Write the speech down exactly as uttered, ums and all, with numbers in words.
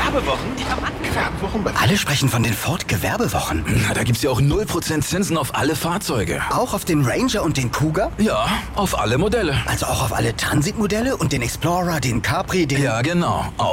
Gewerbewochen? Ja, Mann. Gewerbewochen bei... Alle sprechen von den Ford-Gewerbewochen. Na, da gibt's ja auch null Prozent Zinsen auf alle Fahrzeuge. Auch auf den Ranger und den Kuga? Ja, auf alle Modelle. Also auch auf alle Transitmodelle und den Explorer, den Capri, den... Ja, genau.